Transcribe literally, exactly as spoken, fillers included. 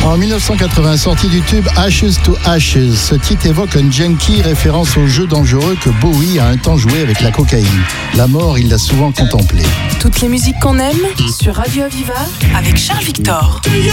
En dix-neuf cent quatre-vingts, sortie du tube Ashes to Ashes. Ce titre évoque un junkie, référence au jeu dangereux que Bowie a un temps joué avec la cocaïne. La mort, il l'a souvent contemplée. Toutes les musiques qu'on aime sur Radio Aviva avec Charles Victor.